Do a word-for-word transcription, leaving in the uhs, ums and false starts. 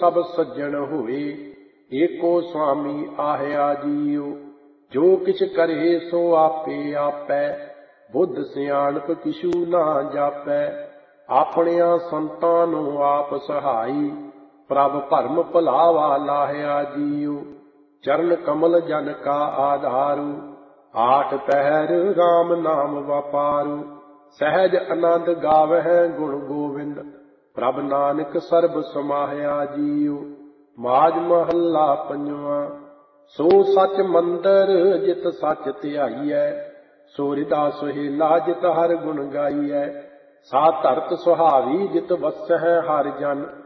सब सज्जन होए, एको स्वामी आह्या जीओ। जो किछ करे सो आपे आपै, बुद्ध सियाणप किछु ना जापै। ਆਪਣਿਆਂ ਸੰਤਾਂ ਨੂੰ ਆਪ ਸਹਾਈ, ਪ੍ਰਭ ਭਰਮ ਭੁਲਾਵਾ ਲਾਹਿਆ ਜੀਉ। ਚਰਨ ਕਮਲ ਜਨ ਕਾ ਆਧਾਰੂ, ਆਠ ਪਹਿਰ ਰਾਮ ਨਾਮ ਵਪਾਰੂ। ਸਹਿਜ ਆਨੰਦ ਗਾਵਹਿ ਗੁਣ ਗੋਵਿੰਦ, ਪ੍ਰਭ ਨਾਨਕ ਸਰਬ ਸਮਾਹਿਆ ਜੀਉ। ਮਾਝ ਮਹੱਲਾ ਪੰਜਵਾਂ। ਸੋ ਸਚ ਮੰਦਰ ਜਿਤ ਸਚ ਧਿਆਈਐ, ਸੋ ਹਿਰਦਾ ਸੁਹੇਲਾ ਜਿਤ ਹਰ ਗੁਣ ਗਾਈਐ। ਸਾ ਧਰਤ ਸੁਹਾਵੀ ਜਿਤ ਵਸਹਿ ਹਰਿ ਜਨ,